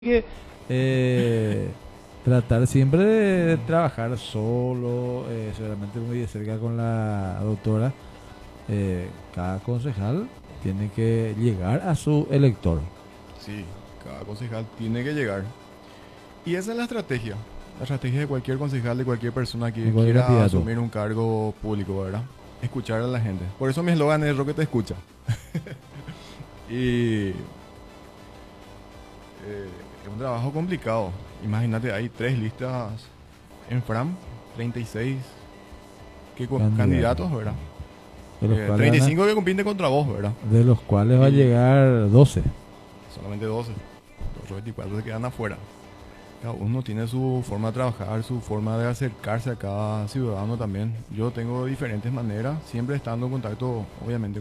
que tratar siempre de trabajar solo, seguramente muy de cerca con la doctora. Cada concejal tiene que llegar a su elector. Sí, cada concejal tiene que llegar. Y esa es la estrategia. La estrategia de cualquier concejal, de cualquier persona que De cualquier quiera candidato. asumir un cargo público, ¿verdad? Escuchar a la gente. Por eso mi eslogan es Roque te escucha. Y es un trabajo complicado. Imagínate, hay 3 listas en FRAM, 36 candidatos, ¿verdad? De los cuales 35 que compiten contra vos, ¿verdad? de los cuales va a Y llegar 12. solamente 12. Los otros 24 se quedan afuera. Cada uno tiene su forma de trabajar, su forma de acercarse a cada ciudadano también. Yo tengo diferentes maneras, siempre estando en contacto, obviamente,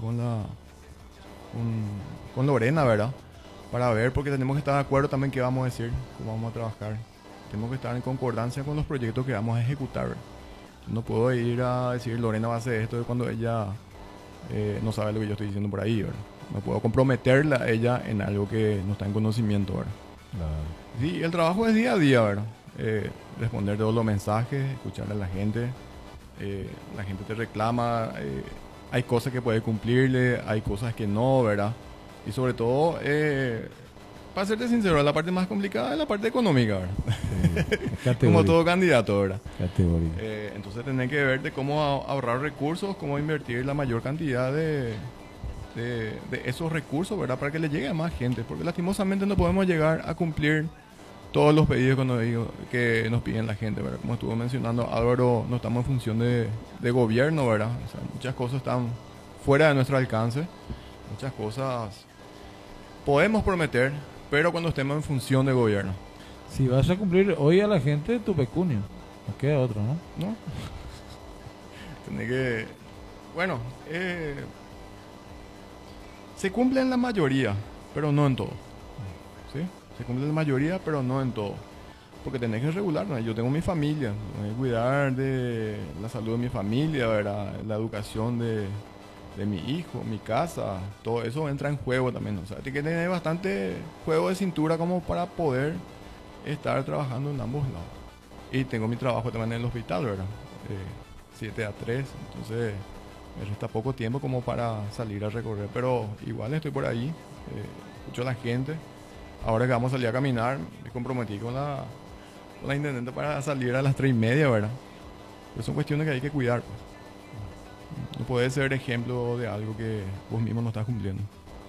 con Lorena, ¿verdad? Para ver, porque tenemos que estar de acuerdo también qué vamos a decir, cómo vamos a trabajar. Tenemos que estar en concordancia con los proyectos que vamos a ejecutar, ¿verdad? No puedo ir a decir Lorena va a hacer esto cuando ella no sabe lo que yo estoy diciendo por ahí, ¿verdad? No puedo comprometerla a ella en algo que no está en conocimiento, ¿verdad? Claro. Sí, el trabajo es día a día, ¿verdad? Responder todos los mensajes, escuchar a la gente. La gente te reclama, hay cosas que puedes cumplirle, hay cosas que no, ¿verdad? Y sobre todo, para serte sincero, la parte más complicada es la parte económica, ¿verdad? Como todo candidato, ¿verdad? Categoría. Entonces tenés que ver de cómo ahorrar recursos, cómo invertir la mayor cantidad de esos recursos, ¿verdad? Para que le llegue a más gente, porque lastimosamente no podemos llegar a cumplir todos los pedidos que nos piden la gente, ¿verdad? Como estuvo mencionando Álvaro, no estamos en función de gobierno, ¿verdad? O sea, muchas cosas están fuera de nuestro alcance, muchas cosas podemos prometer, pero cuando estemos en función de gobierno, Si vas a cumplir hoy a la gente tu pecunio, no queda otro, ¿no? ¿no? Tiene que... Bueno, se cumple en la mayoría, pero no en todo. ¿Sí? Se cumple en la mayoría, pero no en todo. Porque tenés que regular, ¿no? Yo tengo mi familia, tengo que cuidar de la salud de mi familia, ¿verdad? La educación de mi hijo, mi casa, todo eso entra en juego también. O sea, hay que tener bastante juego de cintura como para poder estar trabajando en ambos lados. Y tengo mi trabajo también en el hospital, ¿verdad? 7 a 3, entonces me resta poco tiempo como para salir a recorrer, pero igual estoy por ahí, escucho a la gente. Ahora que vamos a salir a caminar, me comprometí con la intendente para salir a las 3:30, ¿verdad? Pero son cuestiones que hay que cuidar, pues. No puede ser ejemplo de algo que vos mismo no estás cumpliendo.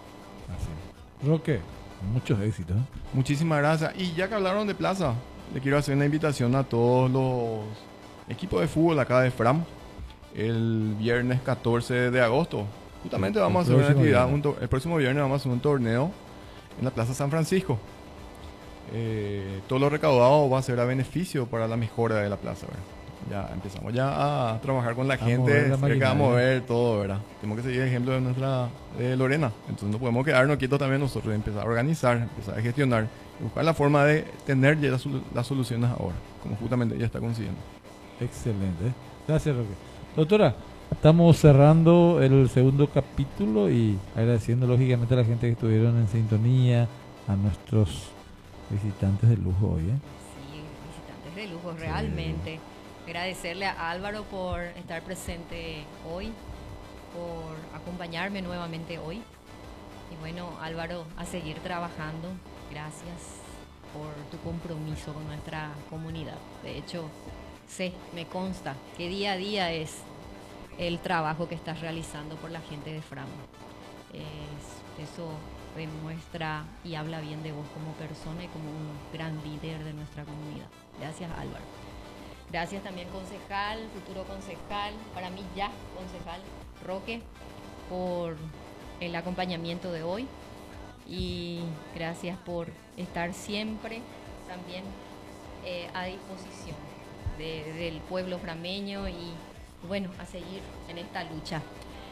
Así. Roque, muchos éxitos. Muchísimas gracias. Y ya que hablaron de plaza, le quiero hacer una invitación a todos los equipos de fútbol acá de FRAM. El viernes 14 de agosto, justamente vamos a hacer una actividad. El próximo viernes vamos a hacer un torneo en la Plaza San Francisco. Todo lo recaudado va a ser a beneficio para la mejora de la plaza, ¿verdad? Ya empezamos ya a trabajar con la gente, que vamos a ver todo, ¿verdad? Tenemos que seguir el ejemplo de Lorena, entonces no podemos quedarnos quietos también nosotros, empezar a organizar, empezar a gestionar, buscar la forma de tener ya las soluciones ahora, como justamente ella está consiguiendo. Excelente. Gracias, Roque. Doctora, estamos cerrando el segundo capítulo y agradeciendo lógicamente a la gente que estuvieron en sintonía, a nuestros visitantes de lujo hoy, ¿eh? Sí, visitantes de lujo, realmente. Agradecerle a Álvaro por estar presente hoy, por acompañarme nuevamente hoy. Y bueno, Álvaro, a seguir trabajando. Gracias por tu compromiso con nuestra comunidad. De hecho, sé, me consta que día a día es el trabajo que estás realizando por la gente de FRAM. Eso demuestra y habla bien de vos como persona y como un gran líder de nuestra comunidad. Gracias, Álvaro. Gracias también, concejal, futuro concejal, para mí ya concejal, Roque, por el acompañamiento de hoy. Y gracias por estar siempre también a disposición del pueblo frameño y bueno, a seguir en esta lucha.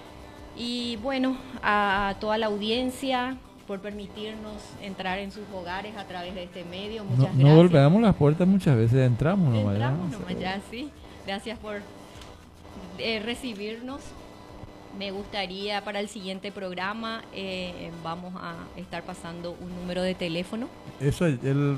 Y bueno, a toda la audiencia por permitirnos entrar en sus hogares a través de este medio. Muchas gracias. No golpeamos las puertas muchas veces, entramos nomás. Entramos nomás ya, sí. Gracias por recibirnos. Me gustaría para el siguiente programa vamos a estar pasando un número de teléfono. Eso, el